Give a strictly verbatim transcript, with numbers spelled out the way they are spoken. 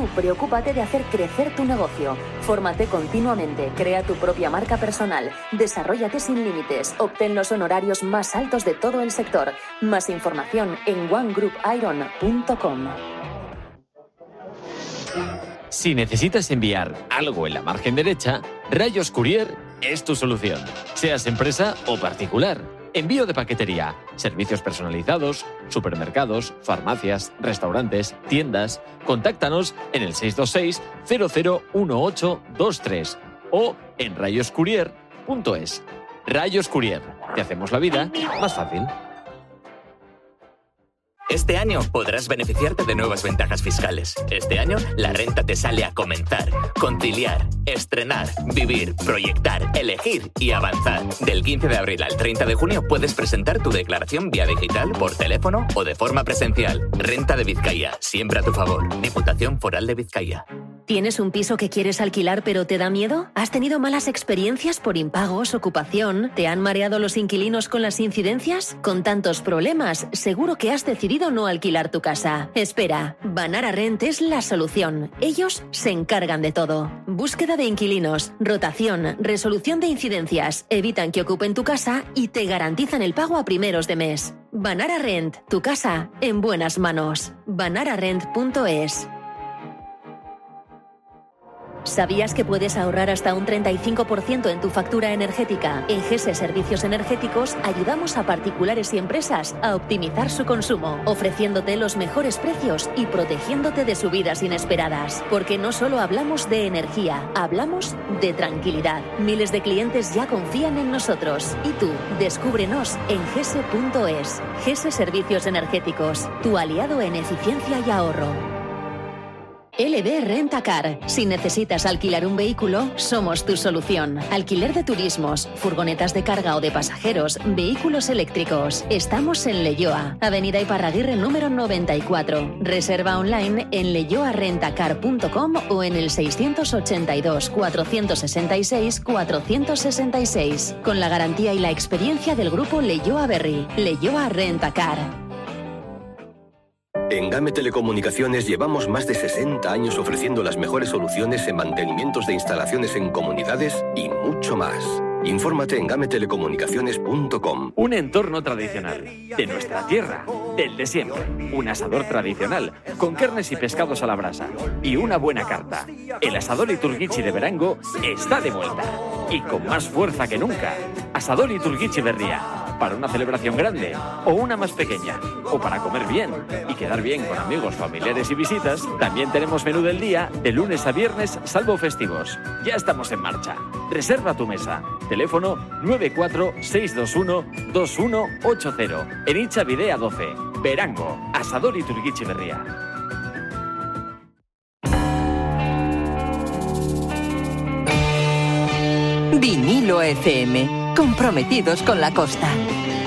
preocúpate de hacer crecer tu negocio. Fórmate continuamente, crea tu propia marca personal, desarróllate sin límites, obtén los honorarios más altos de todo el sector. Más información en one group iron punto com. Si necesitas enviar algo en la margen derecha, Rayos Courier es tu solución. Seas empresa o particular. Envío de paquetería, servicios personalizados, supermercados, farmacias, restaurantes, tiendas. Contáctanos en el seis dos seis, cero cero uno ocho dos tres o en rayos courier punto es. Rayos Courier. Te hacemos la vida más fácil. Este año podrás beneficiarte de nuevas ventajas fiscales. Este año la renta te sale a comenzar, conciliar, estrenar, vivir, proyectar, elegir y avanzar. Del quince de abril al treinta de junio puedes presentar tu declaración vía digital, por teléfono o de forma presencial. Renta de Vizcaya, siempre a tu favor. Diputación Foral de Vizcaya. ¿Tienes un piso que quieres alquilar pero te da miedo? ¿Has tenido malas experiencias por impagos, ocupación? ¿Te han mareado los inquilinos con las incidencias? Con tantos problemas, seguro que has decidido no alquilar tu casa. Espera, Banara Rent es la solución. Ellos se encargan de todo. Búsqueda de inquilinos, rotación, resolución de incidencias, evitan que ocupen tu casa y te garantizan el pago a primeros de mes. Banara Rent, tu casa en buenas manos. banara rent punto es. ¿Sabías que puedes ahorrar hasta un treinta y cinco por ciento en tu factura energética? En G S E Servicios Energéticos ayudamos a particulares y empresas a optimizar su consumo, ofreciéndote los mejores precios y protegiéndote de subidas inesperadas. Porque no solo hablamos de energía, hablamos de tranquilidad. Miles de clientes ya confían en nosotros. Y tú, descúbrenos en G S E punto es. G S E Servicios Energéticos, tu aliado en eficiencia y ahorro. L B Rentacar. Si necesitas alquilar un vehículo, somos tu solución. Alquiler de turismos, furgonetas de carga o de pasajeros, vehículos eléctricos. Estamos en Leioa, Avenida Iparraguirre número noventa y cuatro. Reserva online en leioa rentacar punto com o en el seiscientos ochenta y dos, cuatrocientos sesenta y seis, cuatrocientos sesenta y seis. Con la garantía y la experiencia del grupo Leioa Berri. Leioa Rentacar. En Game Telecomunicaciones llevamos más de sesenta años ofreciendo las mejores soluciones en mantenimientos de instalaciones en comunidades y mucho más. Infórmate en game telecomunicaciones punto com. Un entorno tradicional, de nuestra tierra, del de siempre. Un asador tradicional, con carnes y pescados a la brasa. Y una buena carta. El asador Iturguichi de Verango está de vuelta. Y con más fuerza que nunca. Asador Iturguichi Berria. Para una celebración grande o una más pequeña. O para comer bien y quedar bien con amigos, familiares y visitas. También tenemos menú del día de lunes a viernes, salvo festivos. Ya estamos en marcha. Reserva tu mesa. Teléfono nueve cuatro seis dos uno dos uno ocho cero. En Itxavidea doce. Verango. Asador Iturguichi Berria. Vinilo F M. Comprometidos con la costa.